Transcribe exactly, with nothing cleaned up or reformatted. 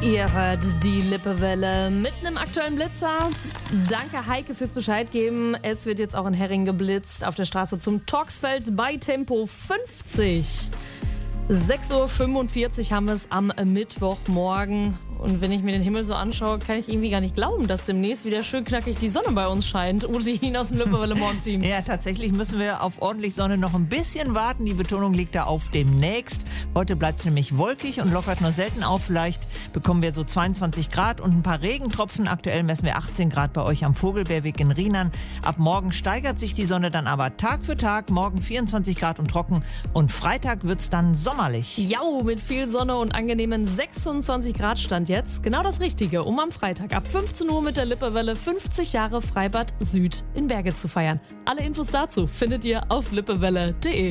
Ihr hört die Lippewelle mit einem aktuellen Blitzer. Danke Heike fürs Bescheid geben. Es wird jetzt auch in Herring geblitzt auf der Straße zum Torxfeld bei Tempo fünfzig. sechs Uhr fünfundvierzig haben wir es am Mittwochmorgen. Und wenn ich mir den Himmel so anschaue, kann ich irgendwie gar nicht glauben, dass demnächst wieder schön knackig die Sonne bei uns scheint. Uti aus dem Lippewelle Morgenteam. Ja, tatsächlich müssen wir auf ordentlich Sonne noch ein bisschen warten. Die Betonung liegt da auf demnächst. Heute bleibt es nämlich wolkig und lockert nur selten auf. Vielleicht bekommen wir so zweiundzwanzig Grad und ein paar Regentropfen. Aktuell messen wir achtzehn Grad bei euch am Vogelbeerweg in Rienan. Ab morgen steigert sich die Sonne dann aber Tag für Tag. Morgen vierundzwanzig Grad und trocken. Und Freitag wird es dann sommerlich. Jau, mit viel Sonne und angenehmen sechsundzwanzig Grad Stand jetzt. Genau das Richtige, um am Freitag ab fünfzehn Uhr mit der Lippewelle fünfzig Jahre Freibad Süd in Berge zu feiern. Alle Infos dazu findet ihr auf lippewelle punkt de.